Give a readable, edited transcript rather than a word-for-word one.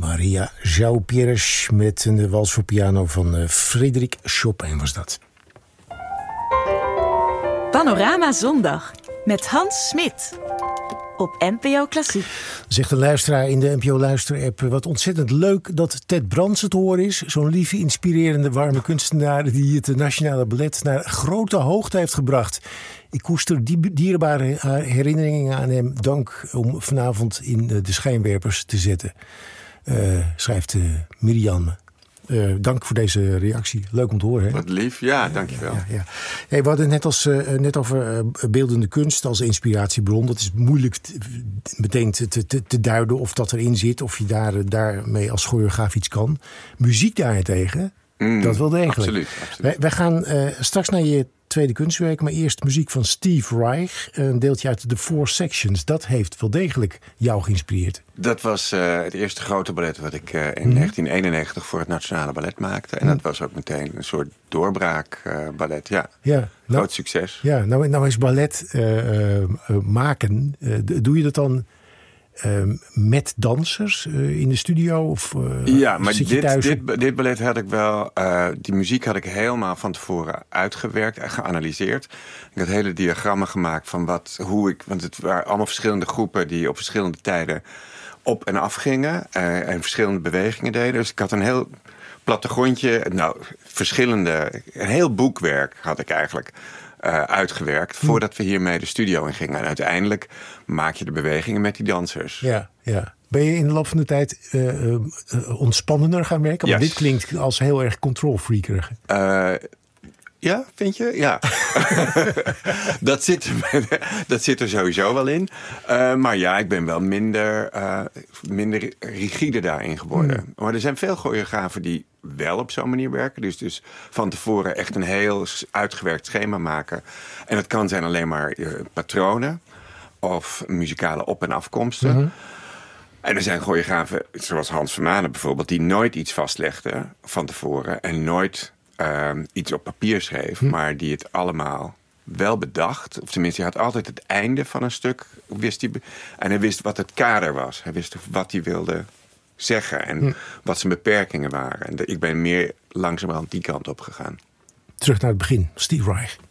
Maria João Pires met een wals voor piano van Frédéric Chopin was dat. Panorama Zondag met Hans Smit op NPO Klassiek. Zegt een luisteraar in de NPO Luister-app: wat ontzettend leuk dat Ted Brands te horen is. Zo'n lieve, inspirerende, warme kunstenaar die het Nationale Ballet naar grote hoogte heeft gebracht. Ik koester dierbare herinneringen aan hem. Dank om vanavond in de schijnwerpers te zetten. Schrijft Miriam. Dank voor deze reactie. Leuk om te horen. Hè? Wat lief. Ja, dankjewel. Ja. Hey, we hadden het net over beeldende kunst als inspiratiebron. Dat is moeilijk meteen te duiden of dat erin zit. Of je daarmee als choreograaf iets kan. Muziek daarentegen, dat wel degelijk. Absoluut. Wij gaan straks naar je tweede kunstwerk. Maar eerst muziek van Steve Reich. Een deeltje uit The Four Sections. Dat heeft wel degelijk jou geïnspireerd. Dat was het eerste grote ballet wat ik in 1991 voor het Nationale Ballet maakte. En dat was ook meteen een soort doorbraakballet. Groot succes. Ja, nou is ballet maken. Doe je dat dan met dansers in de studio? Of, ja, maar dit ballet had ik wel. Die muziek had ik helemaal van tevoren uitgewerkt en geanalyseerd. Ik had hele diagrammen gemaakt van want het waren allemaal verschillende groepen die op verschillende tijden op en af gingen en verschillende bewegingen deden. Dus ik had een heel plattegrondje, een heel boekwerk had ik eigenlijk uitgewerkt voordat we hiermee de studio in gingen. En uiteindelijk maak je de bewegingen met die dansers. Ja. Ben je in de loop van de tijd ontspannender gaan werken? Want dit klinkt als heel erg control-freakerig. Ja, vind je? Ja. dat zit er sowieso wel in. Maar ja, ik ben wel minder rigide daarin geworden. Maar er zijn veel choreografen die wel op zo'n manier werken. Dus van tevoren echt een heel uitgewerkt schema maken. En dat kan zijn alleen maar patronen of muzikale op- en afkomsten. En er zijn choreografen, zoals Hans Vermanen bijvoorbeeld, die nooit iets vastlegde van tevoren en nooit iets op papier schreef, maar die het allemaal wel bedacht. Of tenminste, hij had altijd het einde van een stuk. En hij wist wat het kader was. Hij wist wat hij wilde zeggen en wat zijn beperkingen waren. En ik ben meer langzamerhand die kant op gegaan. Terug naar het begin. Steve Reich.